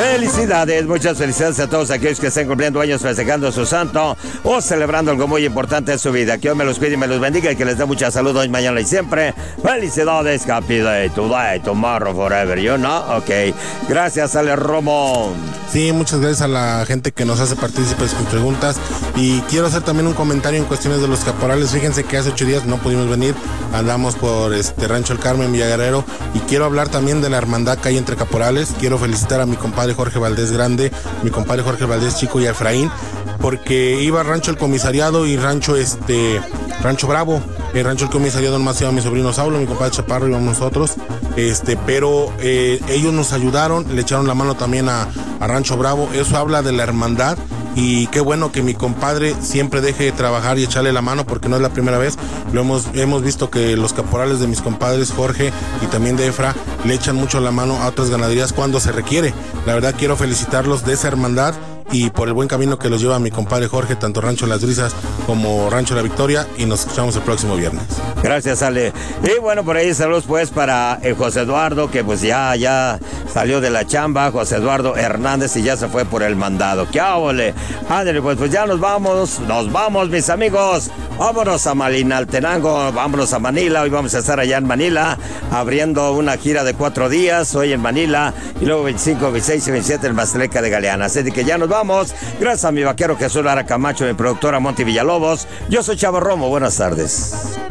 Felicidades, muchas felicidades a todos aquellos que estén cumpliendo años, festejando a su santo o celebrando algo muy importante en su vida. Que Dios me los cuide y me los bendiga y que les dé mucha salud hoy, mañana y siempre. Felicidades, happy day, today, tomorrow, forever, you know? Ok, gracias, Ale Romo. Sí, muchas gracias a la gente que nos hace partícipes con preguntas. Y quiero hacer también un comentario en cuestiones de los caporales. Fíjense que hace 8 días no pudimos venir, andamos por Rancho El Carmen, Villa Guerrero, y quiero hablar también de la hermandad que hay entre caporales. Quiero felicitar a mi compadre Jorge Valdés Grande, mi compadre Jorge Valdés Chico y a Efraín, porque iba Rancho El Comisariado y Rancho Bravo. El Rancho El Comisariado nomás iba mi sobrino Saulo, mi compadre Chaparro, íbamos nosotros, pero ellos nos ayudaron, le echaron la mano también a Rancho Bravo. Eso habla de la hermandad. Y qué bueno que mi compadre siempre deje de trabajar y echarle la mano, porque no es la primera vez. Hemos visto que los caporales de mis compadres Jorge y también de Efra le echan mucho la mano a otras ganaderías cuando se requiere. La verdad quiero felicitarlos de esa hermandad y por el buen camino que los lleva mi compadre Jorge, tanto Rancho Las Brisas como Rancho La Victoria, y nos escuchamos el próximo viernes. Gracias, Ale. Y bueno, por ahí saludos pues para José Eduardo, que pues ya salió de la chamba, José Eduardo Hernández, y ya se fue por el mandado. ¡Qué óvole! Ándale, pues ya nos vamos, mis amigos. Vámonos a Malinaltenango, vámonos a Manila. Hoy vamos a estar allá en Manila, abriendo una gira de 4 días, hoy en Manila, y luego 25, 26 y 27 en Basteleca de Galeana. Así que ya nos vamos. Gracias a mi vaquero Jesús Lara Camacho, mi productora Monty Villalobos. Yo soy Chavo Romo, buenas tardes.